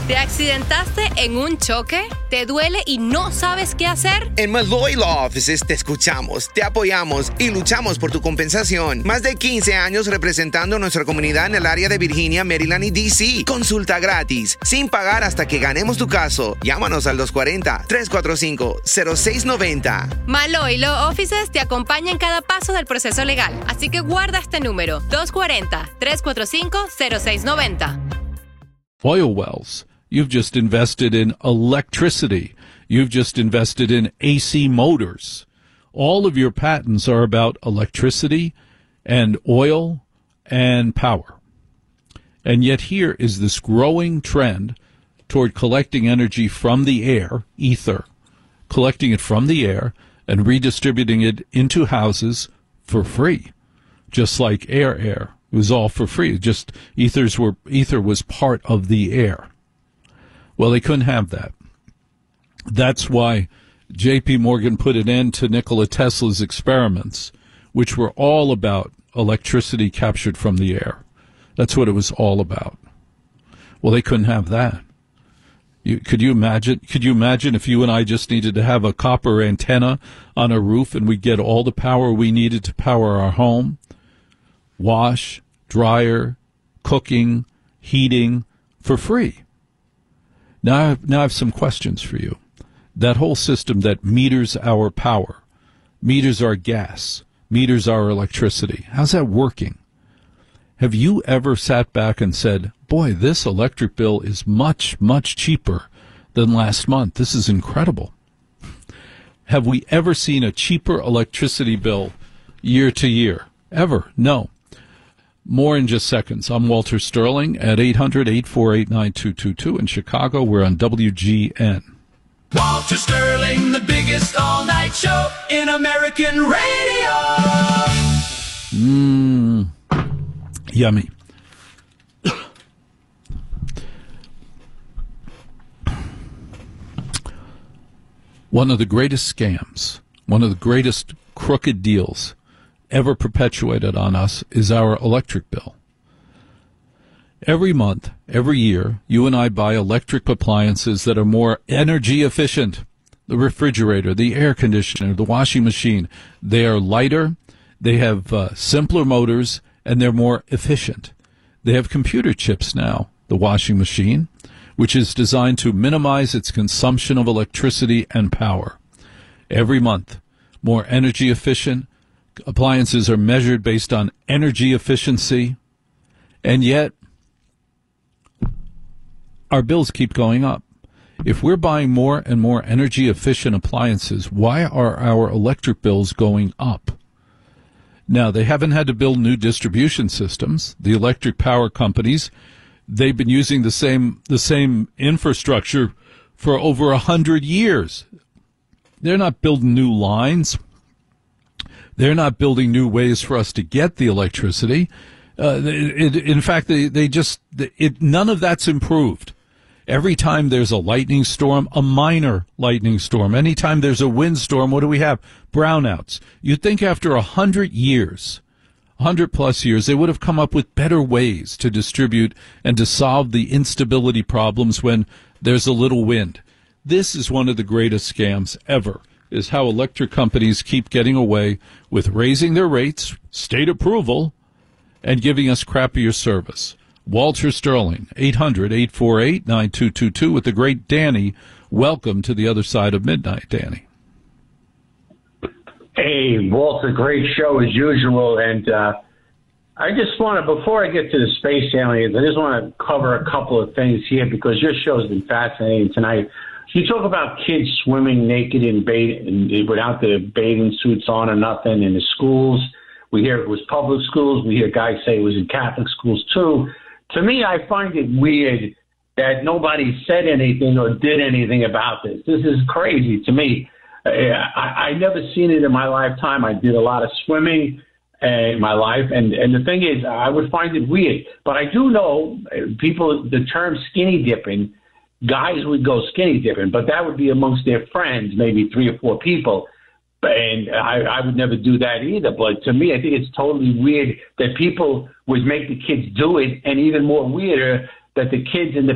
¿Te accidentaste en un choque? ¿Te duele y no sabes qué hacer? En Malloy Law Offices te escuchamos, te apoyamos y luchamos por tu compensación. Más de 15 años representando a nuestra comunidad en el área de Virginia, Maryland y D.C. Consulta gratis, sin pagar hasta que ganemos tu caso. Llámanos al 240-345-0690. Malloy Law Offices te acompaña en cada paso del proceso legal. Así que guarda este número, 240-345-0690. Oil wells. You've just invested in electricity. You've just invested in AC motors. All of your patents are about electricity and oil and power. And yet here is this growing trend toward collecting energy from the air, ether, collecting it from the air and redistributing it into houses for free, just like air. It was all for free. Just ether was part of the air. Well, they couldn't have that. That's why J.P. Morgan put an end to Nikola Tesla's experiments, which were all about electricity captured from the air. That's what it was all about. Well, they couldn't have that. Could you imagine if you and I just needed to have a copper antenna on a roof and we'd get all the power we needed to power our home? Wash, dryer, cooking, heating, for free. Now I have some questions for you. That whole system that meters our power, meters our gas, meters our electricity, how's that working? Have you ever sat back and said, boy, this electric bill is much, much cheaper than last month. This is incredible. Have we ever seen a cheaper electricity bill year to year? Ever? No. More in just seconds. I'm Walter Sterling at 800-848-9222. In Chicago, we're on WGN. Walter Sterling, the biggest all-night show in American radio. Yummy. One of the greatest scams, one of the greatest crooked deals ever perpetuated on us is our electric bill. Every month, every year, you and I buy electric appliances that are more energy efficient. The refrigerator, the air conditioner, the washing machine, they are lighter, they have simpler motors, and they're more efficient. They have computer chips now, the washing machine, which is designed to minimize its consumption of electricity and power. Every month, more energy efficient appliances are measured based on energy efficiency, and yet our bills keep going up. If we're buying more and more energy efficient appliances, why are our electric bills going up? Now, they haven't had to build new distribution systems. The electric power companies, they've been using the same infrastructure for over 100 years. They're not building new lines. They're not building new ways for us to get the electricity. In fact, none of that's improved. Every time there's a lightning storm, a minor lightning storm, anytime there's a windstorm, what do we have? Brownouts. You'd think after 100 years, 100 plus years, they would have come up with better ways to distribute and to solve the instability problems when there's a little wind. This is one of the greatest scams ever, is how electric companies keep getting away with raising their rates, state approval, and giving us crappier service. Walter Sterling, 800-848-9222 with the great Danny. Welcome to the other side of midnight, Danny. Hey, Walter, great show as usual. And I just want to, before I get to the space aliens, I just want to cover a couple of things here because your show has been fascinating tonight. You talk about kids swimming naked in without the bathing suits on or nothing in the schools. We hear it was public schools. We hear guys say it was in Catholic schools too. To me, I find it weird that nobody said anything or did anything about this. This is crazy to me. I never seen it in my lifetime. I did a lot of swimming in my life, and the thing is, I would find it weird. But I do know people, the term skinny dipping, guys would go skinny dipping, but that would be amongst their friends, maybe 3 or 4 people. And I would never do that either. But to me, I think it's totally weird that people would make the kids do it, and even more weirder that the kids and the